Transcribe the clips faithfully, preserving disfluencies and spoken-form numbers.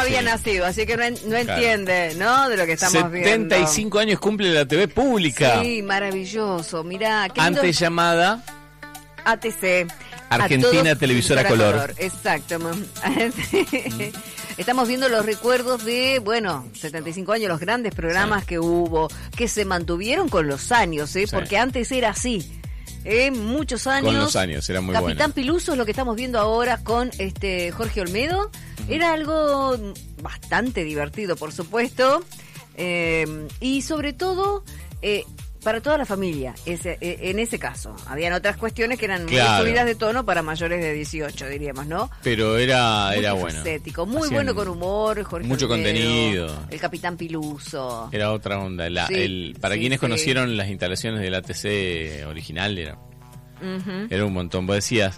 había sí. nacido, así que no, en, no Claro. entiende, ¿no? De lo que estamos viendo. setenta y cinco años cumple la T V pública. Sí, maravilloso. Mirá, qué lindo. Antes llamada A T C. Argentina A todos, Televisora Color. Exacto. Estamos viendo los recuerdos de, bueno, setenta y cinco años, los grandes programas Sí. que hubo, que se mantuvieron con los años, ¿eh? Sí. Porque antes era así. ¿eh? Muchos años. Con los años, era muy Capitán bueno. Piluso es lo que estamos viendo ahora con este Jorge Olmedo. Uh-huh. Era algo bastante divertido, por supuesto. Eh, y sobre todo... Eh, para toda la familia, ese, en ese caso. Habían otras cuestiones que eran claro. muy subidas de tono para mayores de dieciocho, diríamos, ¿no? Pero era, muy era bueno. Facético, muy Hacían bueno con humor, Jorge mucho Olmedo, contenido. El Capitán Piluso. Era otra onda. La, Sí, el, para sí, quienes sí. conocieron las instalaciones del A T C original, era, Uh-huh. era un montón. Vos decías...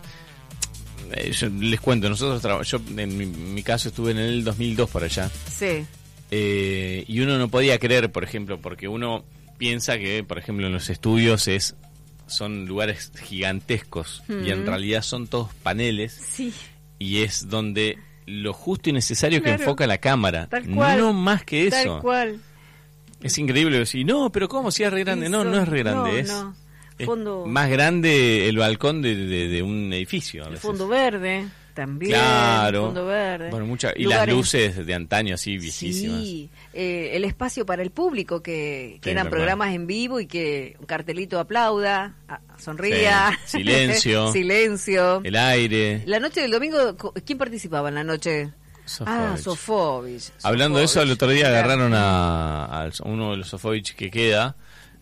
Eh, yo les cuento, nosotros traba- yo en mi, mi caso estuve en el dos mil dos por allá. Sí. Eh, y uno no podía creer, por ejemplo, porque uno... piensa que, por ejemplo, en los estudios es son lugares gigantescos mm. y en realidad son todos paneles sí. y es donde lo justo y necesario claro. que enfoca la cámara, Tal cual. no más que eso. Tal cual. Es increíble decir, no, pero ¿cómo? Si es re grande. Eso, no, no es re grande, no, es, no. es Fondo, más grande el balcón de, de, de un edificio. A el veces. fondo verde. También, claro. fondo verde. Bueno, mucha, y Lugares... las luces de antaño así viejísimas. Sí, eh, el espacio para el público, que, que sí, eran verdad. programas en vivo y que un cartelito aplauda, sonría. Sí. Silencio. Silencio. El aire. La noche del domingo, ¿quién participaba en la noche? Sofovich. Ah, Sofovich. Hablando de eso, el otro día claro. agarraron a, a uno de los Sofovich que queda,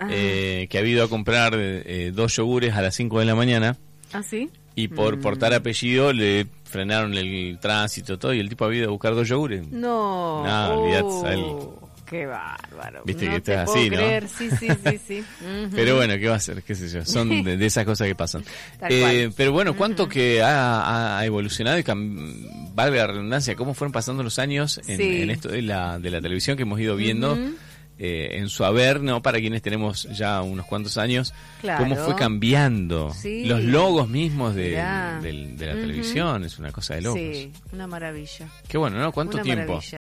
eh, que ha ido a comprar eh, dos yogures a las cinco de la mañana. ¿Ah, sí? Y por mm. portar apellido le frenaron el tránsito todo y el tipo ha ido a buscar dos yogures. No. No, olvidate, él. Qué bárbaro. Viste no que esto te es puedo así, ¿no? creer. Sí, sí, sí, sí. Uh-huh. Pero bueno, ¿qué va a hacer? ¿Qué sé yo? Son de, de esas cosas que pasan. eh, pero bueno, ¿cuánto uh-huh. que ha, ha evolucionado y cam- valga la redundancia? ¿Cómo fueron pasando los años en, sí. en esto de la, de la televisión que hemos ido viendo? Uh-huh. Eh, en su haber, ¿no? Para quienes tenemos ya unos cuantos años, claro. cómo fue cambiando sí. los logos mismos de, Mirá. de, de la uh-huh. televisión, es una cosa de locos. Sí, una maravilla. Qué bueno, ¿no? ¿Cuánto una tiempo? Maravilla.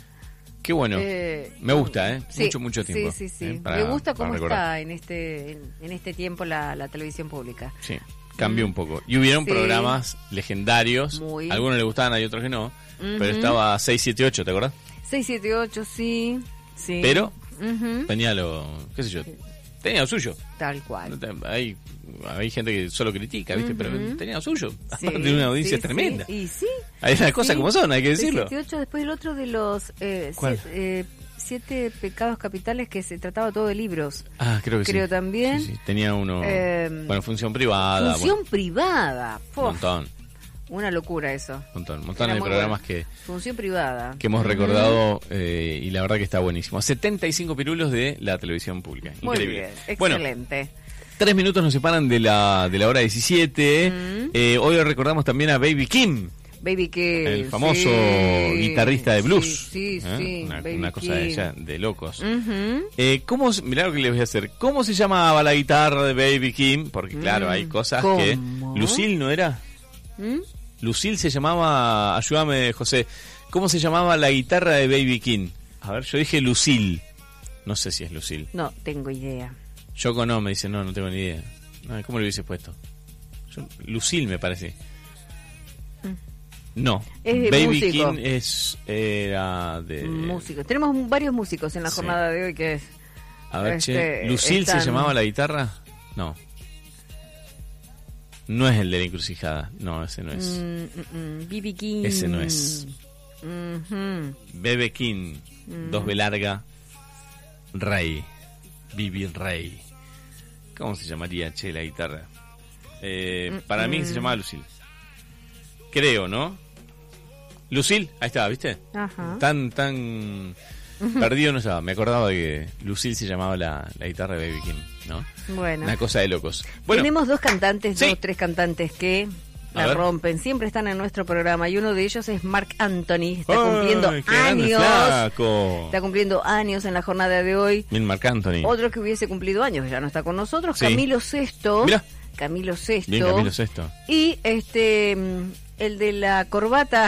Qué bueno. Eh, me gusta, ¿eh? Sí, mucho, mucho tiempo. Sí, sí, sí. ¿eh? Para, me gusta cómo recordar. está en este en, en este tiempo la, la televisión pública. Sí, cambió mm. un poco. Y hubieron sí. programas legendarios. Muy. Algunos les gustaban, hay otros que no. Uh-huh. Pero estaba seis siete ocho, ¿te acordás? seis siete ocho, sí. sí. Pero uh-huh. tenía lo, qué sé yo, tenía lo suyo. Tal cual. Hay, hay gente que solo critica, ¿viste? Uh-huh. Pero tenía lo suyo. Sí, Aparte de una audiencia sí, tremenda. Sí. Y sí. Hay las cosas sí. como son, hay que decirlo. seis siete ocho, después el otro de los... Eh, ¿Cuál? Siete, eh, siete pecados capitales, que se trataba todo de libros. Ah, creo que creo sí. también. Sí, sí. Tenía uno... Eh, bueno, función privada. Función bueno. privada. Un montón. Una locura eso. Un montón. Montones de programas bueno. que... Función privada. Que hemos recordado eh, y la verdad que está buenísimo. setenta y cinco pirulos de la televisión pública. Muy Increíble. bien, bueno, excelente. Tres minutos nos separan de la, de la hora diecisiete. Mm. Eh, hoy recordamos también a Baby Kim. Baby Kim. El famoso sí, guitarrista de blues. Sí, sí, ¿eh? sí. Una, Baby una cosa Kim. de, ya, de locos. Uh-huh. Eh, ¿cómo, mirá lo que les voy a hacer. ¿Cómo se llamaba la guitarra de Baby Kim? Porque claro, mm. hay cosas ¿Cómo? que... Lucille, ¿no era? ¿Mm? Lucille se llamaba... Ayúdame, José. ¿Cómo se llamaba la guitarra de Baby Kim? A ver, yo dije Lucille. No sé si es Lucille. No, tengo idea. Yoko no, me dice, no, no tengo ni idea. ¿Cómo le hubiese puesto? Yo, Lucille me parece. No, es Baby músico. King es era de músicos. Tenemos varios músicos en la jornada sí. de hoy que es. A ver, este, che, Lucille están... se llamaba la guitarra. No, no es el de la encrucijada. No, ese no es. Mm, mm, mm. B B King. Ese no es. Mm-hmm. Bebe King, mm. dos B larga, Rey, Bibi Rey. ¿Cómo se llamaría, che, la guitarra? Eh, mm, para mm. mí se llamaba Lucille. Creo, ¿no? Lucille, ahí estaba, ¿viste? Ajá. Tan, tan perdido no estaba. Me acordaba de que Lucille se llamaba la, la guitarra de Baby King, ¿no? Bueno. Una cosa de locos. Bueno, tenemos dos cantantes, sí. dos, tres cantantes que A la ver. rompen. Siempre están en nuestro programa y uno de ellos es Marc Anthony. Está ¡Ay, cumpliendo qué grande años. flaco! Está cumpliendo años en la jornada de hoy. Bien, Marc Anthony. Otro que hubiese cumplido años, que ya no está con nosotros, Sí. Camilo Sesto. Mirá. Camilo Sesto. Bien, Camilo Sesto. Y este... el de la corbata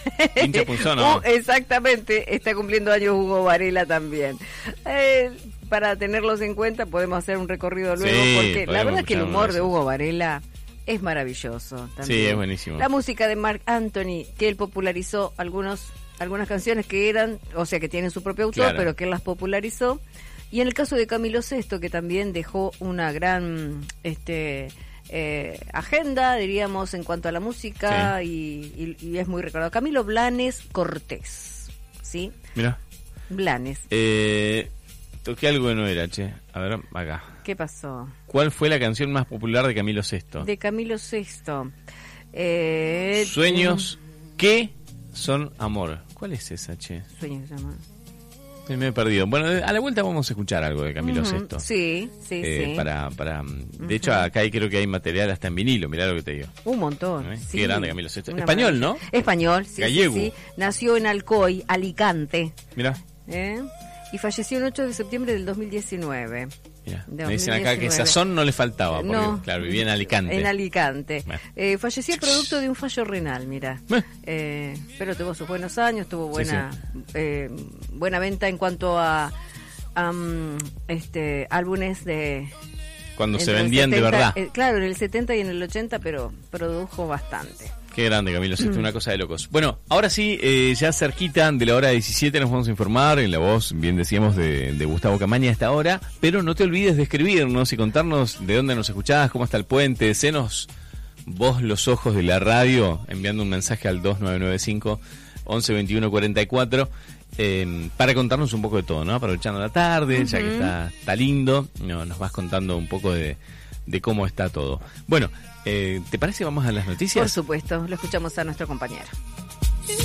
Hincha punzón, ¿no? Uh, exactamente, está cumpliendo años Hugo Varela también. Eh, para tenerlos en cuenta podemos hacer un recorrido luego, Sí, porque la verdad es que el humor de eso. Hugo Varela es maravilloso también. Sí, es buenísimo. La música de Marc Anthony, que él popularizó algunos, algunas canciones que eran, o sea, que tienen su propio autor, Claro. pero que él las popularizó. Y en el caso de Camilo Sesto, que también dejó una gran este eh, agenda, diríamos, en cuanto a la música, sí. y, y, y es muy recordado. Camilo Blanes Cortés, ¿sí? Mira. Blanes. Eh, toqué algo que no era, che. A ver, acá. ¿Qué pasó? ¿Cuál fue la canción más popular de Camilo Sesto? De Camilo Sesto. Eh, Sueños que son amor. ¿Cuál es esa, che? Sueños se llama. Me he perdido. Bueno, a la vuelta vamos a escuchar algo de Camilo Uh-huh. Sesto. Sí, sí, eh, sí. Para, para, de Uh-huh. hecho, acá hay, creo que hay material hasta en vinilo, mirá lo que te digo. Un montón. ¿Eh? Sí. Qué grande Camilo Sesto. Una Español, maravilla. ¿no? Español, sí, Gallego. sí, sí. Nació en Alcoy, Alicante. Mirá, ¿eh? Y falleció el ocho de septiembre del dos mil diecinueve. mirá. De Me dicen acá que dos mil diecinueve. sazón no le faltaba, porque, No. claro, vivía en Alicante. En Alicante. Bueno. Eh, falleció producto de un fallo renal, mira. Eh. Eh, pero tuvo sus buenos años, tuvo buena Sí, eh, buena venta en cuanto a, a, um, este álbumes de... Cuando se entre el vendían de setenta, verdad. eh, claro, en el setenta y en el ochenta, pero produjo bastante. Qué grande Camilo Sesto, Mm. una cosa de locos. Bueno, ahora sí, eh, ya cerquita de la hora diecisiete nos vamos a informar en la voz, bien decíamos, de, de Gustavo Camaña a esta hora, pero no te olvides de escribirnos y contarnos de dónde nos escuchás, cómo está el puente, senos vos los ojos de la radio, enviando un mensaje al dos nueve nueve cinco, once veintiuno cuarenta y cuatro, eh, para contarnos un poco de todo, ¿no? Aprovechando la tarde, ya que está, está lindo, no, nos vas contando un poco de, de cómo está todo. Bueno, eh, ¿te parece vamos a las noticias? Por supuesto, lo escuchamos a nuestro compañero.